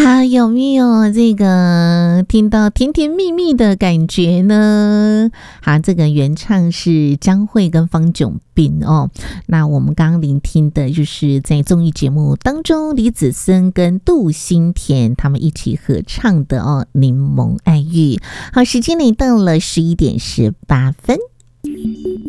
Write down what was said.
啊，有没有这个听到甜甜蜜蜜的感觉呢？好，这个原唱是江蕙跟方炯鑌哦。那我们刚刚聆听的就是在综艺节目当中，李子森跟杜新田他们一起合唱的哦，《柠檬爱玉》。好，时间来到了11:18。